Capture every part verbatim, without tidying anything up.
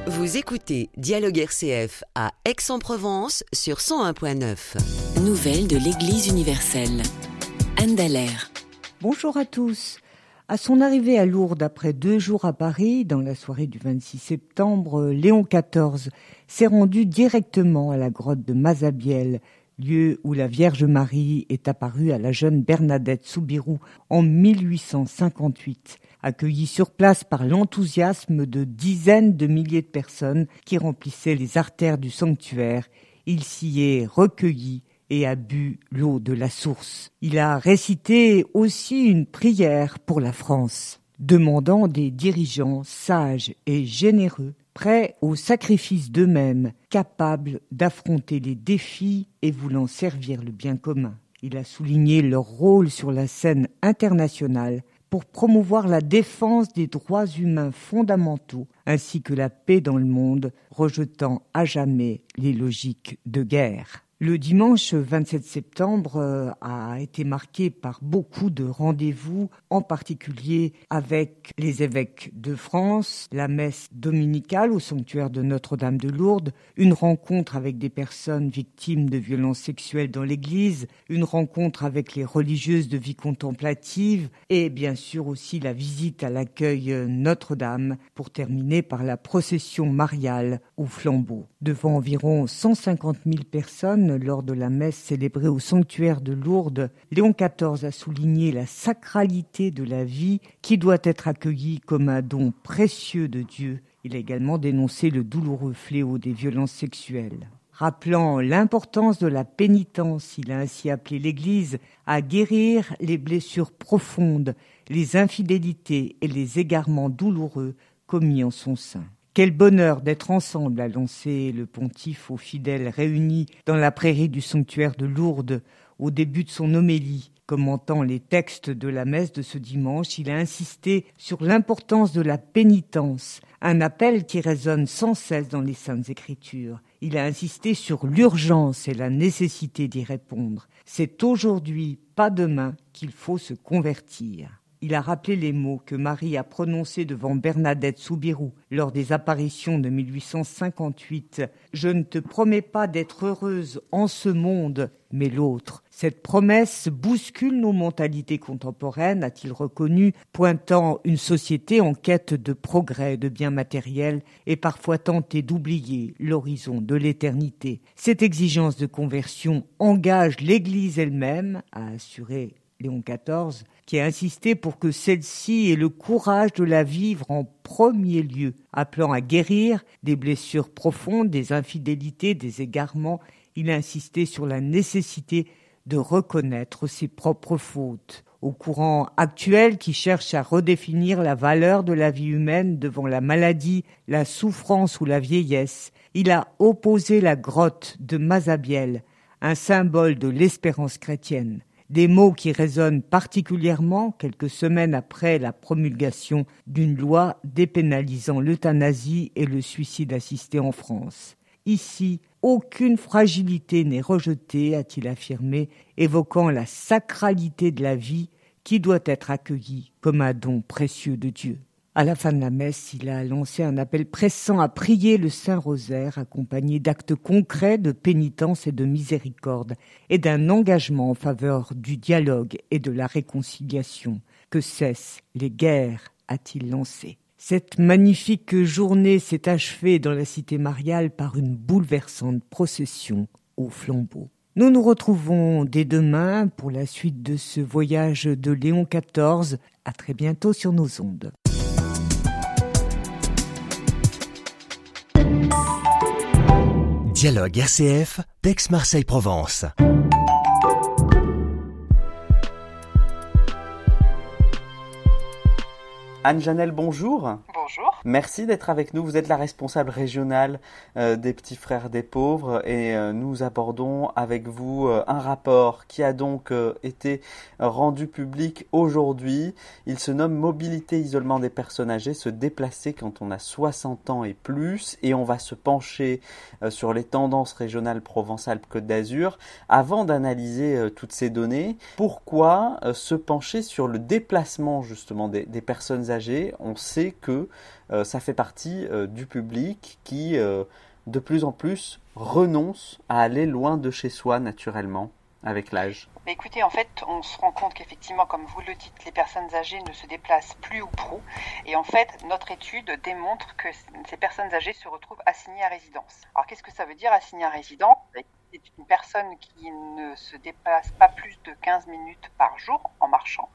Vous écoutez Dialogue R C F à Aix-en-Provence sur cent un virgule neuf. Nouvelles de l'Église universelle. Anne Dallaire. Bonjour à tous. À son arrivée à Lourdes après deux jours à Paris, dans la soirée du vingt-six septembre, Léon quatorze s'est rendu directement à la grotte de Mazabielle, lieu où la Vierge Marie est apparue à la jeune Bernadette Soubirous en mille huit cent cinquante-huit. Accueilli sur place par l'enthousiasme de dizaines de milliers de personnes qui remplissaient les artères du sanctuaire, il s'y est recueilli et a bu l'eau de la source. Il a récité aussi une prière pour la France, demandant des dirigeants sages et généreux, prêts au sacrifice d'eux-mêmes, capables d'affronter les défis et voulant servir le bien commun. Il a souligné leur rôle sur la scène internationale pour promouvoir la défense des droits humains fondamentaux ainsi que la paix dans le monde, rejetant à jamais les logiques de guerre. Le dimanche vingt-sept septembre a été marqué par beaucoup de rendez-vous, en particulier avec les évêques de France, la messe dominicale au sanctuaire de Notre-Dame de Lourdes, une rencontre avec des personnes victimes de violences sexuelles dans l'église, une rencontre avec les religieuses de vie contemplative et bien sûr aussi la visite à l'accueil Notre-Dame pour terminer par la procession mariale au flambeau. Devant environ cent cinquante mille personnes, lors de la messe célébrée au sanctuaire de Lourdes, Léon quatorze a souligné la sacralité de la vie qui doit être accueillie comme un don précieux de Dieu. Il a également dénoncé le douloureux fléau des violences sexuelles. Rappelant l'importance de la pénitence, il a ainsi appelé l'Église à guérir les blessures profondes, les infidélités et les égarements douloureux commis en son sein. Quel bonheur d'être ensemble, a lancé le pontife aux fidèles réunis dans la prairie du sanctuaire de Lourdes au début de son homélie. Commentant les textes de la messe de ce dimanche, il a insisté sur l'importance de la pénitence, un appel qui résonne sans cesse dans les Saintes Écritures. Il a insisté sur l'urgence et la nécessité d'y répondre. C'est aujourd'hui, pas demain, qu'il faut se convertir. Il a rappelé les mots que Marie a prononcés devant Bernadette Soubirous lors des apparitions de mille huit cent cinquante-huit. « Je ne te promets pas d'être heureuse en ce monde, mais l'autre. » Cette promesse bouscule nos mentalités contemporaines, a-t-il reconnu, pointant une société en quête de progrès, de biens matériels et parfois tentée d'oublier l'horizon de l'éternité. Cette exigence de conversion engage l'Église elle-même, a assuré Léon quatorze, qui a insisté pour que celle-ci ait le courage de la vivre en premier lieu, appelant à guérir des blessures profondes, des infidélités, des égarements. Il a insisté sur la nécessité de reconnaître ses propres fautes. Au courant actuel qui cherche à redéfinir la valeur de la vie humaine devant la maladie, la souffrance ou la vieillesse, il a opposé la grotte de Mazabielle, un symbole de l'espérance chrétienne. Des mots qui résonnent particulièrement quelques semaines après la promulgation d'une loi dépénalisant l'euthanasie et le suicide assisté en France. Ici, aucune fragilité n'est rejetée, a-t-il affirmé, évoquant la sacralité de la vie qui doit être accueillie comme un don précieux de Dieu. À la fin de la messe, il a lancé un appel pressant à prier le Saint-Rosaire, accompagné d'actes concrets de pénitence et de miséricorde, et d'un engagement en faveur du dialogue et de la réconciliation. Que cessent les guerres, a-t-il lancé. Cette magnifique journée s'est achevée dans la cité mariale par une bouleversante procession au flambeau. Nous nous retrouvons dès demain pour la suite de ce voyage de Léon quatorze. À très bientôt sur nos ondes. Dialogue R C F d'Aix-Marseille-Provence. Anne Janel, bonjour. Bonjour. Merci d'être avec nous. Vous êtes la responsable régionale euh, des Petits Frères des Pauvres et euh, nous abordons avec vous euh, un rapport qui a donc euh, été rendu public aujourd'hui. Il se nomme Mobilité, isolement des personnes âgées, se déplacer quand on a soixante ans et plus, et on va se pencher euh, sur les tendances régionales Provence-Alpes-Côte d'Azur. Avant d'analyser euh, toutes ces données, pourquoi euh, se pencher sur le déplacement justement des, des personnes âgées? On sait que euh, ça fait partie euh, du public qui, euh, de plus en plus, renonce à aller loin de chez soi naturellement avec l'âge? Mais écoutez, en fait, on se rend compte qu'effectivement, comme vous le dites, les personnes âgées ne se déplacent plus ou prou. Et en fait, notre étude démontre que ces personnes âgées se retrouvent assignées à résidence. Alors, qu'est-ce que ça veut dire, assignées à résidence? C'est une personne qui ne se déplace pas plus de quinze minutes par jour en marchant,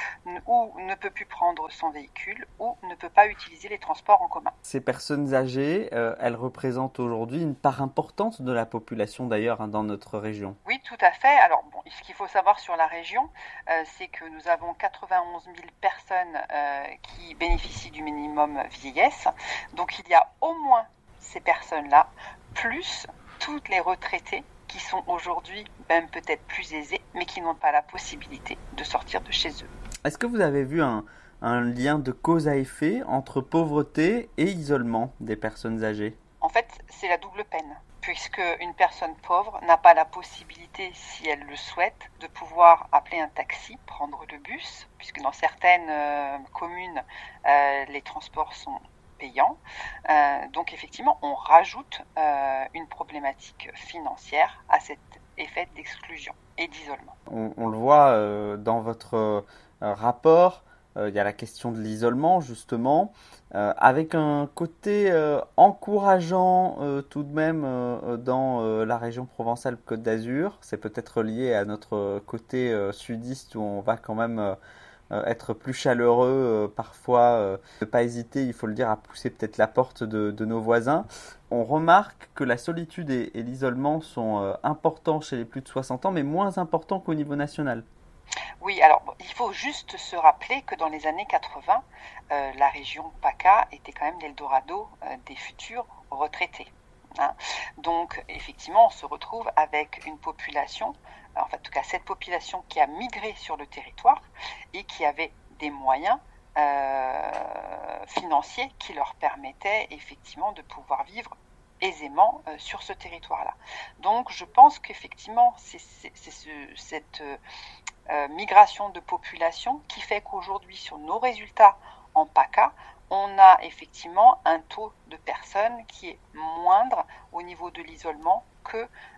ou ne peut plus prendre son véhicule, ou ne peut pas utiliser les transports en commun. Ces personnes âgées, euh, elles représentent aujourd'hui une part importante de la population d'ailleurs hein, dans notre région. Oui, tout à fait. Alors, bon, ce qu'il faut savoir sur la région, euh, c'est que nous avons quatre-vingt-onze mille personnes euh, qui bénéficient du minimum vieillesse. Donc, il y a au moins ces personnes-là, plus toutes les retraités qui sont aujourd'hui même peut-être plus aisés, mais qui n'ont pas la possibilité de sortir de chez eux. Est-ce que vous avez vu un, un lien de cause à effet entre pauvreté et isolement des personnes âgées? En fait, c'est la double peine, puisque une personne pauvre n'a pas la possibilité, si elle le souhaite, de pouvoir appeler un taxi, prendre le bus, puisque dans certaines euh, communes, euh, les transports sont payants. Euh, donc effectivement, on rajoute euh, une problématique financière à cet effet d'exclusion et d'isolement. On, on le voit euh, dans votre euh, rapport, euh, il y a la question de l'isolement justement, euh, avec un côté euh, encourageant euh, tout de même euh, dans euh, la région Provence-Alpes-Côte d'Azur. C'est peut-être lié à notre côté euh, sudiste où on va quand même euh, être plus chaleureux, euh, parfois euh, ne pas hésiter, il faut le dire, à pousser peut-être la porte de, de nos voisins. On remarque que la solitude et, et l'isolement sont euh, importants chez les plus de soixante ans, mais moins importants qu'au niveau national. Oui, alors il faut juste se rappeler que dans les années quatre-vingts, euh, la région PACA était quand même l'Eldorado euh, des futurs retraités. Hein. Donc effectivement, on se retrouve avec une population, en fait, en tout cas cette population qui a migré sur le territoire et qui avait des moyens euh, financiers qui leur permettaient effectivement de pouvoir vivre aisément euh, sur ce territoire-là. Donc je pense qu'effectivement c'est, c'est, c'est ce, cette euh, migration de population qui fait qu'aujourd'hui sur nos résultats en PACA, on a effectivement un taux de personnes qui est moindre au niveau de l'isolement que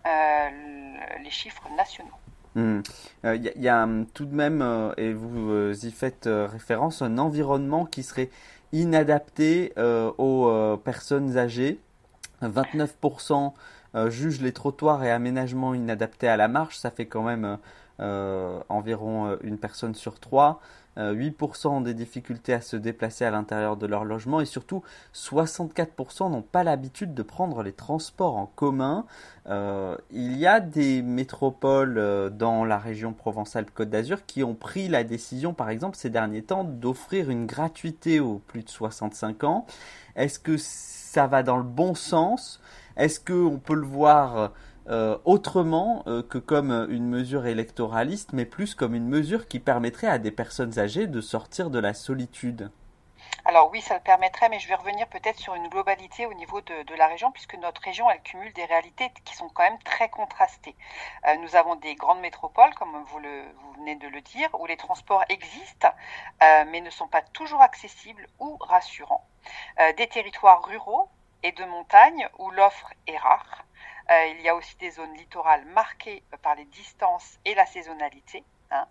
euh, les chiffres nationaux. Il mmh. euh, y, y a tout de même, euh, et vous euh, y faites euh, référence, un environnement qui serait inadapté euh, aux euh, personnes âgées. vingt-neuf pour cent euh, jugent les trottoirs et aménagements inadaptés à la marche, ça fait quand même euh, environ une personne sur trois. Euh, huit pour cent ont des difficultés à se déplacer à l'intérieur de leur logement et surtout soixante-quatre pour cent n'ont pas l'habitude de prendre les transports en commun. Euh, il y a des métropoles euh, dans la région Provence-Alpes-Côte d'Azur qui ont pris la décision, par exemple ces derniers temps, d'offrir une gratuité aux plus de soixante-cinq ans. Est-ce que ça va dans le bon sens? Est-ce qu'on peut le voir euh, autrement euh, que comme une mesure électoraliste, mais plus comme une mesure qui permettrait à des personnes âgées de sortir de la solitude? Alors oui, ça le permettrait, mais je vais revenir peut-être sur une globalité au niveau de, de la région, puisque notre région, elle cumule des réalités qui sont quand même très contrastées. Euh, nous avons des grandes métropoles, comme vous, le, vous venez de le dire, où les transports existent, euh, mais ne sont pas toujours accessibles ou rassurants. Euh, des territoires ruraux et de montagne, où l'offre est rare. Euh, il y a aussi des zones littorales marquées par les distances et la saisonnalité. Hein,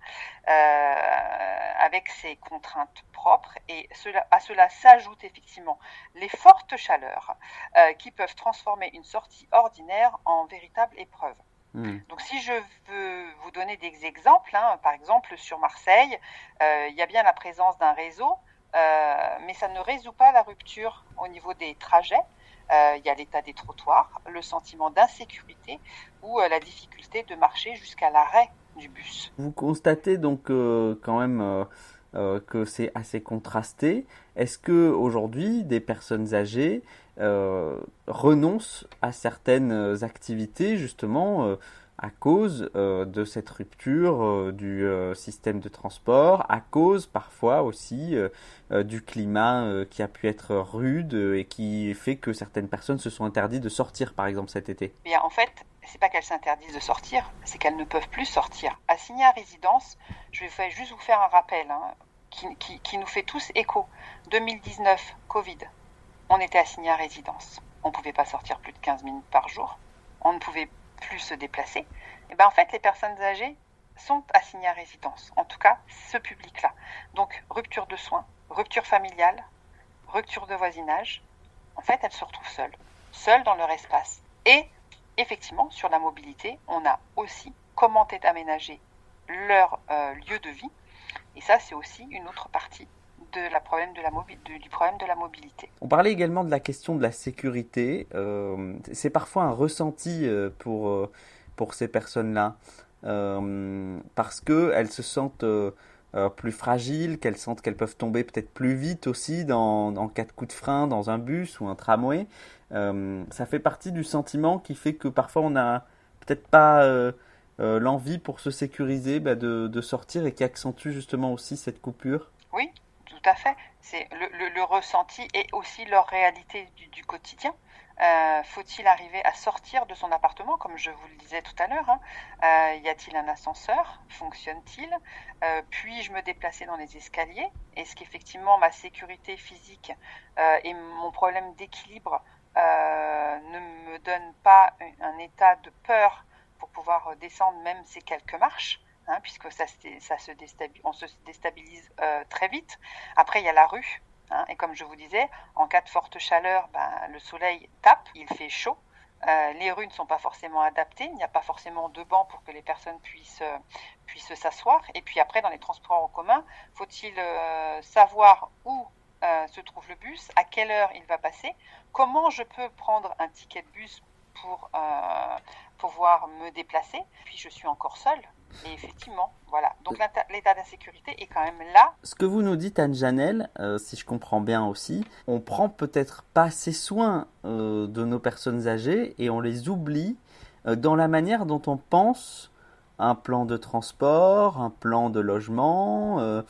euh, avec ses contraintes propres et cela, à cela s'ajoutent effectivement les fortes chaleurs euh, qui peuvent transformer une sortie ordinaire en véritable épreuve. Mmh. Donc si je veux vous donner des exemples, hein, par exemple sur Marseille, euh, il y a bien la présence d'un réseau, euh, mais ça ne résout pas la rupture au niveau des trajets. Euh, il y a l'état des trottoirs, le sentiment d'insécurité ou euh, la difficulté de marcher jusqu'à l'arrêt du bus. Vous constatez donc euh, quand même euh, euh, que c'est assez contrasté. Est-ce que aujourd'hui des personnes âgées euh, renoncent à certaines activités justement euh, à cause euh, de cette rupture euh, du euh, système de transport, à cause parfois aussi euh, euh, du climat euh, qui a pu être rude euh, et qui fait que certaines personnes se sont interdites de sortir par exemple cet été? Bien, en fait, c'est pas qu'elles s'interdisent de sortir, c'est qu'elles ne peuvent plus sortir. Assignées à résidence, je vais juste vous faire un rappel. Hein. qui, qui, qui nous fait tous écho. deux mille dix-neuf, Covid, on était assigné à résidence. On ne pouvait pas sortir plus de quinze minutes par jour. On ne pouvait plus se déplacer. Et ben en fait, les personnes âgées sont assignées à résidence. En tout cas, ce public-là. Donc, rupture de soins, rupture familiale, rupture de voisinage. En fait, elles se retrouvent seules. Seules dans leur espace. Et, effectivement, sur la mobilité, on a aussi comment est aménagé leur euh, lieu de vie. Et ça, c'est aussi une autre partie de la problème de la mobi- de, du problème de la mobilité. On parlait également de la question de la sécurité. Euh, c'est parfois un ressenti euh, pour, euh, pour ces personnes-là, euh, parce qu'elles se sentent euh, euh, plus fragiles, qu'elles sentent qu'elles peuvent tomber peut-être plus vite aussi dans, en cas de coup de frein dans un bus ou un tramway. Euh, ça fait partie du sentiment qui fait que parfois on n'a peut-être pas euh, euh, l'envie pour se sécuriser bah, de, de sortir et qui accentue justement aussi cette coupure. Oui. Tout à fait. C'est le, le, le ressenti et aussi leur réalité du, du quotidien. Euh, faut-il arriver à sortir de son appartement, comme je vous le disais tout à l'heure, hein. euh, y a-t-il un ascenseur? Fonctionne-t-il? euh, Puis-je me déplacer dans les escaliers? Est-ce qu'effectivement ma sécurité physique euh, et mon problème d'équilibre euh, ne me donnent pas un, un état de peur pour pouvoir descendre même ces quelques marches? Hein, puisque ça, ça se déstabilise, on se déstabilise euh, très vite. Après, il y a la rue. Hein, et comme je vous disais, en cas de forte chaleur, ben, le soleil tape, il fait chaud. Euh, les rues ne sont pas forcément adaptées. Il n'y a pas forcément de bancs pour que les personnes puissent, euh, puissent s'asseoir. Et puis après, dans les transports en commun, faut-il euh, savoir où euh, se trouve le bus, à quelle heure il va passer, comment je peux prendre un ticket de bus pour euh, pouvoir me déplacer. Puis je suis encore seule. Et effectivement, voilà. Donc l'état d'insécurité est quand même là. Ce que vous nous dites, Anne-Janelle, euh, si je comprends bien aussi, on prend peut-être pas assez soin euh, de nos personnes âgées et on les oublie euh, dans la manière dont on pense un plan de transport, un plan de logement. Euh,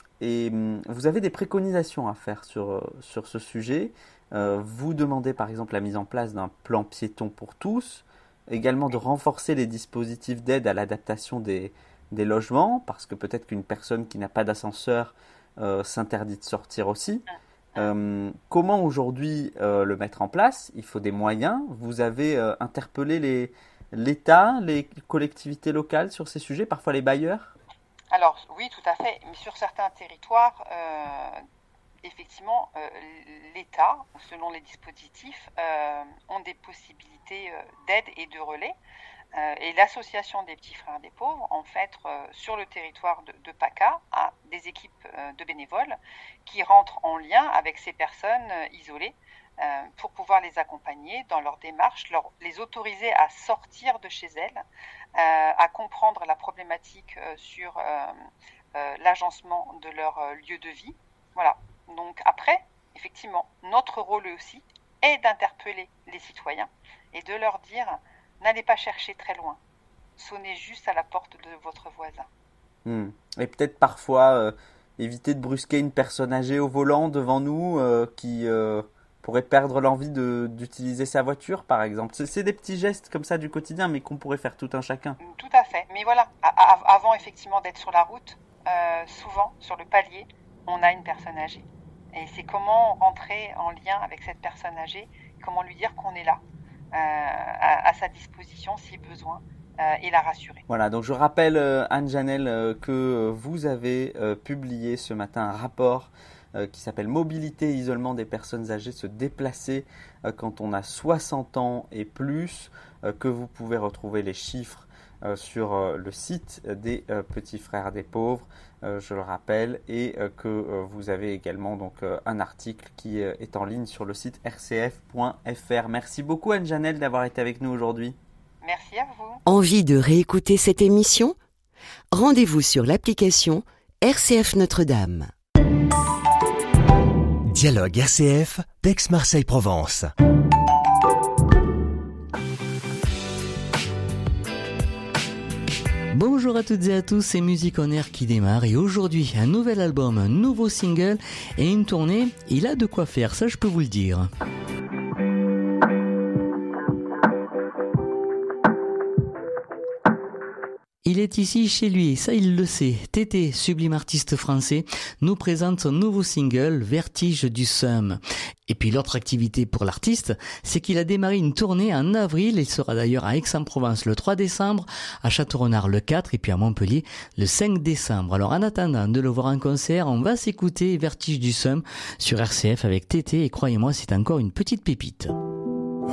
et euh, vous avez des préconisations à faire sur, euh, sur ce sujet. Euh, vous demandez par exemple la mise en place d'un plan piéton pour tous. Également de renforcer les dispositifs d'aide à l'adaptation des, des logements, parce que peut-être qu'une personne qui n'a pas d'ascenseur euh, s'interdit de sortir aussi. Euh, comment aujourd'hui euh, le mettre en place? Il faut des moyens. Vous avez euh, interpellé les, l'État, les collectivités locales sur ces sujets, parfois les bailleurs? Alors oui, tout à fait. Mais sur certains territoires, euh, effectivement, euh, l'État, selon les dispositifs, euh, ont des possibilités euh, d'aide et de relais. Euh, et l'association des petits frères des pauvres, en fait, euh, sur le territoire de, de PACA, a des équipes euh, de bénévoles qui rentrent en lien avec ces personnes euh, isolées euh, pour pouvoir les accompagner dans leur démarche, leur, les autoriser à sortir de chez elles, euh, à comprendre la problématique euh, sur euh, euh, l'agencement de leur euh, lieu de vie. Voilà. Donc après, effectivement, notre rôle aussi est d'interpeller les citoyens et de leur dire « n'allez pas chercher très loin, sonnez juste à la porte de votre voisin ». Mmh. Et peut-être parfois euh, éviter de brusquer une personne âgée au volant devant nous euh, qui euh, pourrait perdre l'envie de, d'utiliser sa voiture, par exemple. C'est, c'est des petits gestes comme ça du quotidien, mais qu'on pourrait faire tout un chacun. Tout à fait. Mais voilà, à, à, avant effectivement d'être sur la route, euh, souvent sur le palier, on a une personne âgée. Et c'est comment rentrer en lien avec cette personne âgée, comment lui dire qu'on est là, euh, à, à sa disposition si besoin, euh, et la rassurer. Voilà, donc je rappelle, euh, Anne-Janelle, euh, que vous avez euh, publié ce matin un rapport euh, qui s'appelle « Mobilité et isolement des personnes âgées, se déplacer euh, quand on a soixante ans et plus euh, », que vous pouvez retrouver les chiffres euh, sur euh, le site des euh, Petits Frères des Pauvres. Euh, je le rappelle, et euh, que euh, vous avez également donc, euh, un article qui euh, est en ligne sur le site r c f point f r. Merci beaucoup Anne-Janelle d'avoir été avec nous aujourd'hui. Merci à vous. Envie de réécouter cette émission? Rendez-vous sur l'application R C F Notre-Dame. Dialogue R C F d'Aix-Marseille-Provence. Bonjour à toutes et à tous, c'est Musique en Air qui démarre et aujourd'hui un nouvel album, un nouveau single et une tournée. Il a de quoi faire, ça je peux vous le dire. Il est ici chez lui, ça il le sait. Tété, sublime artiste français, nous présente son nouveau single Vertige du Somme. Et puis l'autre activité pour l'artiste, c'est qu'il a démarré une tournée en avril. Il sera d'ailleurs à Aix-en-Provence le trois décembre, à Châteaurenard le quatre et puis à Montpellier le cinq décembre. Alors en attendant de le voir en concert, on va s'écouter Vertige du Somme sur R C F avec Tété et croyez-moi, c'est encore une petite pépite.